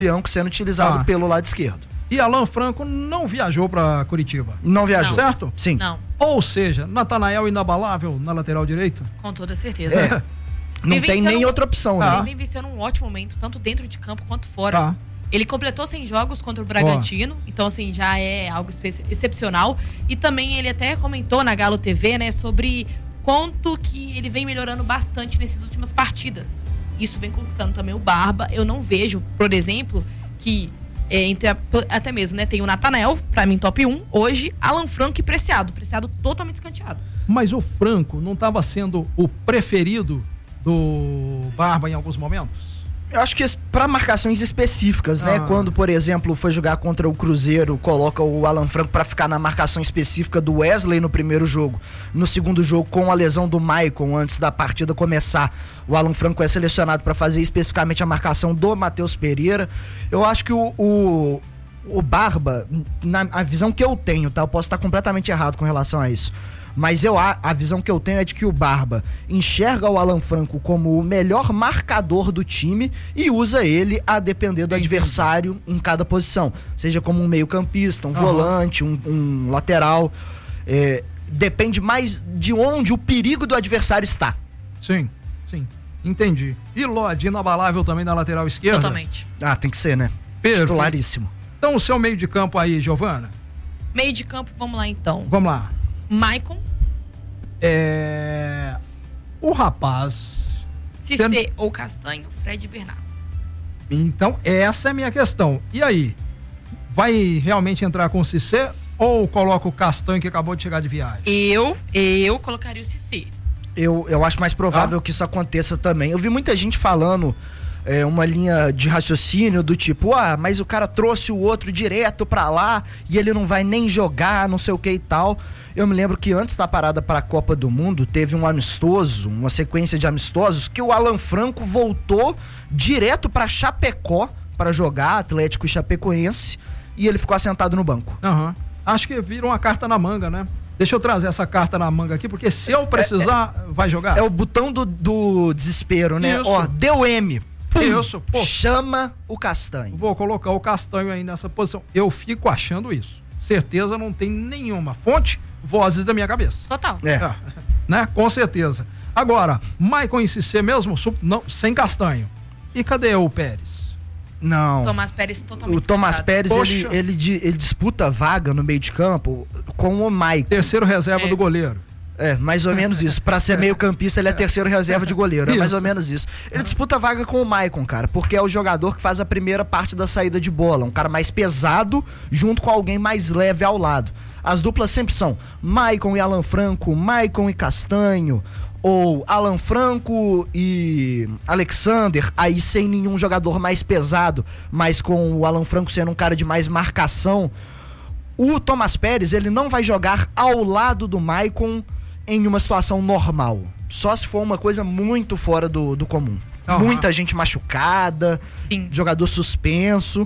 sendo utilizado pelo lado esquerdo. E Alan Franco não viajou para Curitiba? Não viajou. Certo? Sim. Não. Ou seja, Natanael inabalável na lateral direita? Com toda certeza. Não tem nem outra opção, né? Ele vem vencendo um ótimo momento, tanto dentro de campo quanto fora. Ele completou 100 jogos contra o Bragantino, então assim, já é algo excepcional. E também ele até comentou na Galo TV, né, sobre quanto que ele vem melhorando bastante nessas últimas partidas. Isso vem conquistando também o Barba. Eu não vejo, por exemplo, que até mesmo, né, tem o Natanael, pra mim top 1, hoje Alan Franco e Preciado totalmente escanteado. Mas o Franco não estava sendo o preferido do Barba em alguns momentos? Eu acho que para marcações específicas, né? Quando, por exemplo, foi jogar contra o Cruzeiro, coloca o Alan Franco para ficar na marcação específica do Wesley no primeiro jogo. No segundo jogo, com a lesão do Maicon, antes da partida começar, o Alan Franco é selecionado para fazer especificamente a marcação do Matheus Pereira. Eu acho que o Barba, na visão que eu tenho, tá? Eu posso estar completamente errado com relação a isso. Mas a visão que eu tenho é de que o Barba enxerga o Alan Franco como o melhor marcador do time e usa ele a depender do adversário em cada posição. Seja como um meio-campista, um volante, um lateral. Depende mais de onde o perigo do adversário está. Sim. Entendi. E Lodi, inabalável também na lateral esquerda? Totalmente. Tem que ser, né? Perfeito. Titularíssimo. Então o seu meio de campo aí, Giovana? Meio de campo, vamos lá então. Vamos lá. Maicon. O rapaz... Cissé ou Castanho, Fred e Bernardo. Então, essa é a minha questão. E aí? Vai realmente entrar com o Cissé ou coloca o Castanho que acabou de chegar de viagem? Eu colocaria o Cissé. Eu acho mais provável que isso aconteça também. Eu vi muita gente falando uma linha de raciocínio do tipo, mas o cara trouxe o outro direto pra lá e ele não vai nem jogar, não sei o que e tal. Eu me lembro que antes da parada para a Copa do Mundo, teve um amistoso, uma sequência de amistosos, que o Alan Franco voltou direto pra Chapecó para jogar, Atlético e Chapecoense, e ele ficou assentado no banco. Acho que viram uma carta na manga, né? Deixa eu trazer essa carta na manga aqui, porque se eu precisar, vai jogar. É o botão do desespero, né? Isso. Deu M. Isso, pô. Chama o Castanho. Vou colocar o Castanho aí nessa posição. Eu fico achando isso. Certeza não tem nenhuma fonte, vozes da minha cabeça. Total. Né? Com certeza. Agora, Maicon e Cissé mesmo, não, sem Castanho. E cadê o Pérez? Não. Tomás Pérez totalmente O Tomás Pérez, ele disputa vaga no meio de campo com o Maicon. Terceiro reserva do goleiro. Mais ou menos isso. Pra ser meio campista, ele é terceiro reserva de goleiro. É mais ou menos isso. Ele disputa vaga com o Maicon, cara, porque é o jogador que faz a primeira parte da saída de bola. Um cara mais pesado, junto com alguém mais leve ao lado. As duplas sempre são Maicon e Alan Franco, Maicon e Castanho, ou Alan Franco e Alexander, aí sem nenhum jogador mais pesado, mas com o Alan Franco sendo um cara de mais marcação. O Tomás Pérez, ele não vai jogar ao lado do Maicon em uma situação normal, só se for uma coisa muito fora do comum. Muita gente machucada, jogador suspenso.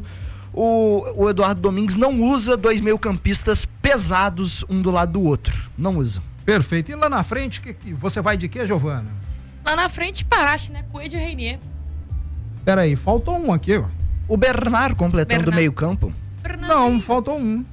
O Eduardo Domingues não usa dois meio-campistas pesados um do lado do outro, não usa. Perfeito. E lá na frente, você vai de quê, Giovana? Lá na frente, Parache, né? Coelho e Reinier. Peraí, faltou um aqui, ó. O Bernardo completando o meio-campo. Não, faltou um.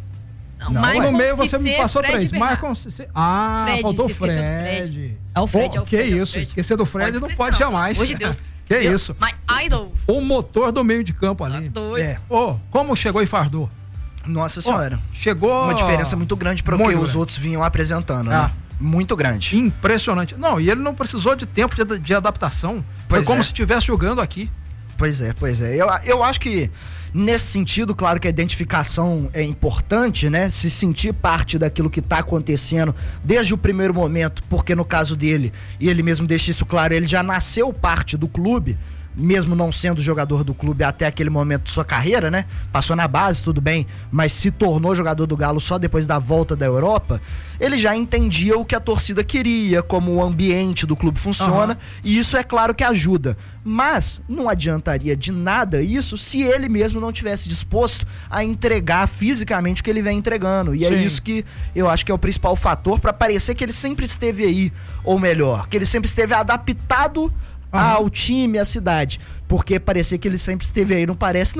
Não, no meio você Cissé, me passou Fred três. Marcon Cissé. Você Faltou o esqueceu do Fred. É o Fred, Pô, que isso, esquecer do Fred não pode jamais. Pelo amor de Deus. Que isso. My idol. O motor do meio de campo ali. Como chegou e fardou. Nossa senhora. Chegou... Uma diferença muito grande para o que os outros vinham apresentando, né? Muito grande. Impressionante. Não, e ele não precisou de tempo de adaptação. Foi como se estivesse jogando aqui. Pois é. Eu acho que nesse sentido, claro que a identificação é importante, né? Se sentir parte daquilo que está acontecendo desde o primeiro momento, porque no caso dele, e ele mesmo deixa isso claro, ele já nasceu parte do clube, mesmo não sendo jogador do clube até aquele momento de sua carreira, né? Passou na base, tudo bem, mas se tornou jogador do Galo só depois da volta da Europa. Ele já entendia o que a torcida queria, como o ambiente do clube funciona, e isso é claro que ajuda. Mas não adiantaria de nada isso se ele mesmo não tivesse disposto a entregar fisicamente o que ele vem entregando. E é isso que eu acho que é o principal fator para parecer que ele sempre esteve aí, ou melhor, que ele sempre esteve adaptado o time, a cidade. Porque parecia que ele sempre esteve aí, não parece